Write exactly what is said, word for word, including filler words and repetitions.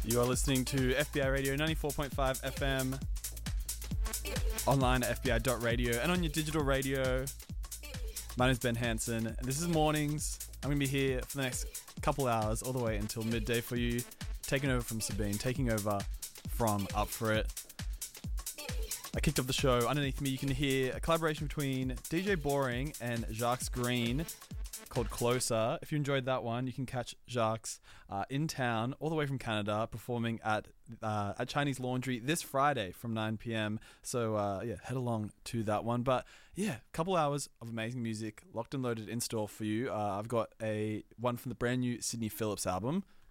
You are listening to F B I Radio ninety-four point five F M, online at f b i dot radio, and on your digital radio. My name is Ben Hansen, and this is Mornings. I'm going to be here for the next couple hours, all the way until midday for you, taking over from Sabine, taking over from Up For It. I kicked off the show. Underneath me, you can hear a collaboration between D J Boring and Jacques Green called Closer. If you enjoyed that one, you can catch Jacques uh, in town, all the way from Canada, performing at uh, at Chinese Laundry this Friday from nine p.m. So uh, yeah, head along to that one. But yeah, a couple hours of amazing music, locked and loaded in store for you. Uh, I've got a one from the brand new Sydney Phillips album,